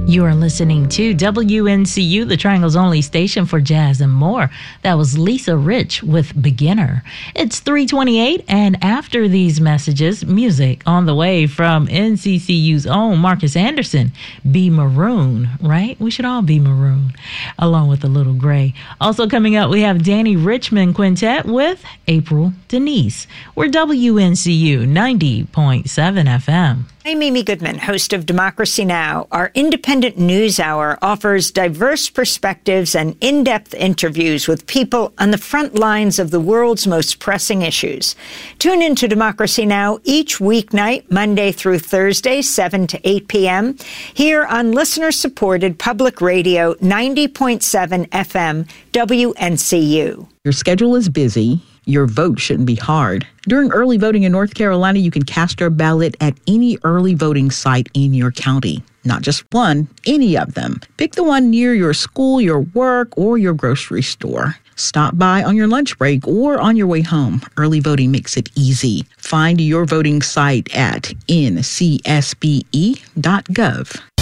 You are listening to WNCU, the Triangle's only station for jazz and more. That was Lisa Rich with Beginner. It's 3:28, and after these messages, music on the way from NCCU's own Marcus Anderson. Be Maroon, right? We should all be maroon, along with a little gray. Also coming up, we have Danny Richmond Quintet with April Denise. We're WNCU 90.7 FM. I'm Amy Goodman, host of Democracy Now! Our independent news hour offers diverse perspectives and in-depth interviews with people on the front lines of the world's most pressing issues. Tune in to Democracy Now! Each weeknight, Monday through Thursday, 7 to 8 p.m., here on listener-supported public radio 90.7 FM, WNCU. Your schedule is busy. Your vote shouldn't be hard. During early voting in North Carolina, you can cast your ballot at any early voting site in your county. Not just one, any of them. Pick the one near your school, your work, or your grocery store. Stop by on your lunch break or on your way home. Early voting makes it easy. Find your voting site at ncsbe.gov.